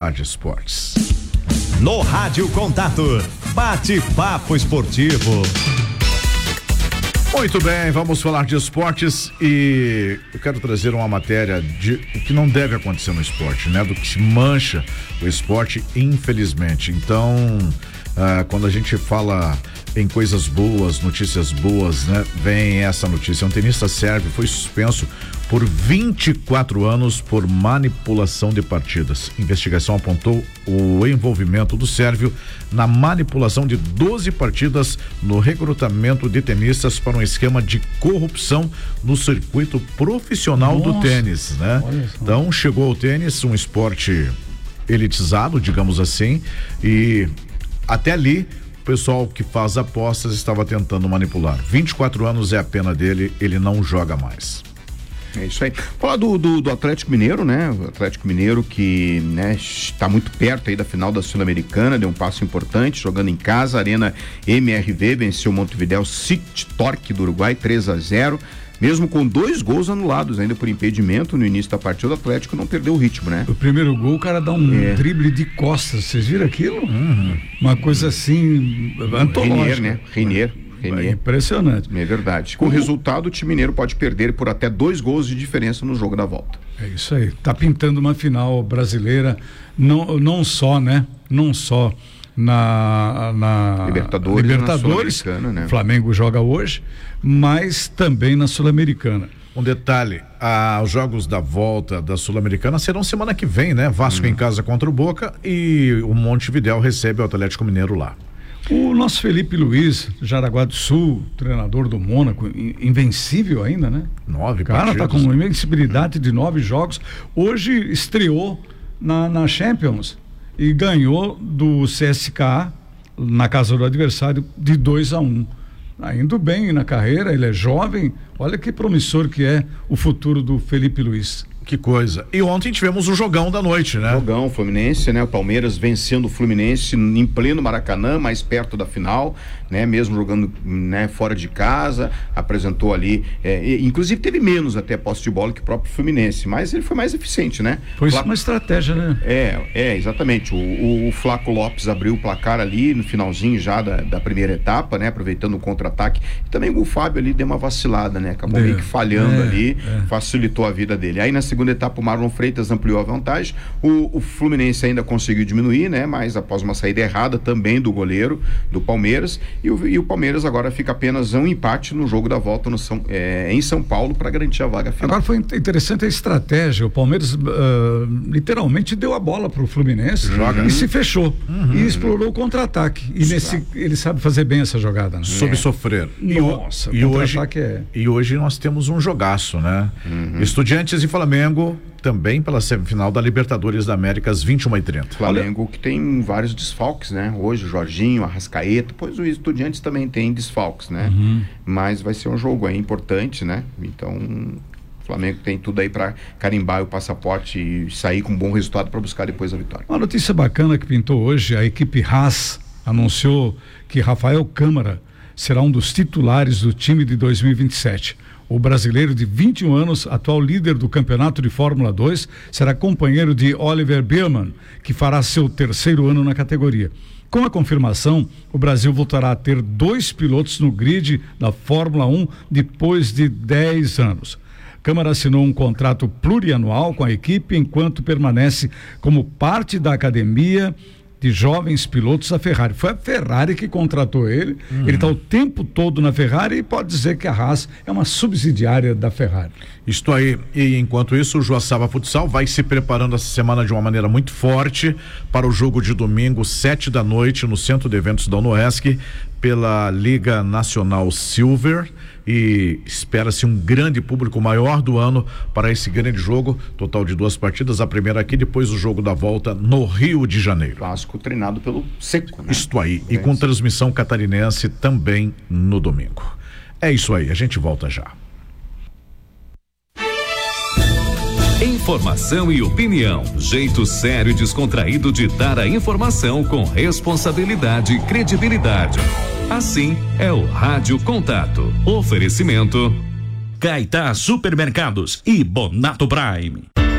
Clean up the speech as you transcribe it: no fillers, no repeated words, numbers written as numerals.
falar de esportes. No Rádio Contato, bate-papo esportivo. Muito bem, vamos falar de esportes e eu quero trazer uma matéria de o que não deve acontecer no esporte, né? Do que mancha o esporte, infelizmente. Então, quando a gente fala em coisas boas, notícias boas, né? Vem essa notícia. Um tenista sérvio foi suspenso por 24 anos por manipulação de partidas. Investigação apontou o envolvimento do sérvio na manipulação de 12 partidas no recrutamento de tenistas para um esquema de corrupção no circuito profissional do tênis, né? Então chegou ao tênis, um esporte elitizado, digamos assim, e até ali o pessoal que faz apostas estava tentando manipular. 24 anos é a pena dele, ele não joga mais. É isso aí. Falar do Atlético Mineiro, né? O Atlético Mineiro que, né, está muito perto aí da final da Sul-Americana, deu um passo importante, jogando em casa, Arena MRV, venceu o Montevideo City Torque do Uruguai 3-0, mesmo com 2 gols anulados ainda por impedimento no início da partida. O Atlético não perdeu o ritmo, né? O primeiro gol, o cara dá um drible de costas, vocês viram aquilo? Uma coisa assim antológica, né? Reinier. É impressionante. É verdade. Com o resultado, o time mineiro pode perder por até 2 gols de diferença no jogo da volta. É isso aí. Tá pintando uma final brasileira, não só, né? Não só na Libertadores, né? O Flamengo joga hoje, mas também na Sul-Americana. Um detalhe, os jogos da volta da Sul-Americana serão semana que vem, né? Vasco em casa contra o Boca e o Montevideo recebe o Atlético Mineiro lá. O nosso Felipe Luiz, Jaraguá do Sul, treinador do Mônaco, invencível ainda, né? 9 cara partidos. Tá com uma invencibilidade de 9 jogos. Hoje estreou na Champions e ganhou do CSKA na casa do adversário de 2-1. Indo bem na carreira, ele é jovem. Olha que promissor que é o futuro do Felipe Luiz. Que coisa. E ontem tivemos o jogão da noite, né? Jogão, Fluminense, né? O Palmeiras vencendo o Fluminense em pleno Maracanã, mais perto da final, né? Mesmo jogando, né, fora de casa, apresentou ali, inclusive teve menos até posse de bola que o próprio Fluminense, mas ele foi mais eficiente, né? Foi uma estratégia, né? Exatamente. O Flaco Lopes abriu o placar ali no finalzinho já da primeira etapa, né? Aproveitando o contra-ataque. E também o Fábio ali deu uma vacilada, né? Acabou meio que falhando ali, facilitou a vida dele. Aí na segunda etapa o Marlon Freitas ampliou a vantagem, o Fluminense ainda conseguiu diminuir, né? Mas após uma saída errada também do goleiro do Palmeiras, e o Palmeiras agora fica apenas um empate no jogo da volta em São Paulo para garantir a vaga final. Agora foi interessante a estratégia, o Palmeiras literalmente deu a bola pro Fluminense e se fechou e explorou o contra-ataque, e ele sabe fazer bem essa jogada, né? Soube sofrer. Nossa, e hoje nós temos um jogaço, né? Estudiantes e Flamengo também pela semifinal da Libertadores da América às 21h30. Flamengo que tem vários desfalques, né? Hoje o Jorginho, Arrascaeta, pois o Estudiantes também tem desfalques, né? Mas vai ser um jogo importante, né? Então o Flamengo tem tudo aí para carimbar o passaporte e sair com um bom resultado para buscar depois a vitória. Uma notícia bacana que pintou hoje, a equipe Haas anunciou que Rafael Câmara será um dos titulares do time de 2027. O brasileiro de 21 anos, atual líder do campeonato de Fórmula 2, será companheiro de Oliver Biermann, que fará seu 3º ano na categoria. Com a confirmação, o Brasil voltará a ter 2 pilotos no grid da Fórmula 1 depois de 10 anos. Câmara assinou um contrato plurianual com a equipe enquanto permanece como parte da academia de jovens pilotos da Ferrari. Foi a Ferrari que contratou ele. Ele está o tempo todo na Ferrari e pode dizer que a Haas é uma subsidiária da Ferrari. Isto aí. E enquanto isso, o Joaçaba Futsal vai se preparando essa semana de uma maneira muito forte para o jogo de domingo, 19h, no Centro de Eventos da UNOESC, pela Liga Nacional Silver, e espera-se um grande público, maior do ano, para esse grande jogo, total de 2 partidas, a primeira aqui, depois o jogo da volta no Rio de Janeiro. Clássico treinado pelo Seco, né? Isto aí, e com transmissão catarinense também no domingo. É isso aí, a gente volta já. Informação e opinião, jeito sério e descontraído de dar a informação com responsabilidade e credibilidade. Assim é o Rádio Contato. Oferecimento Caetá Supermercados e Bonato Prime.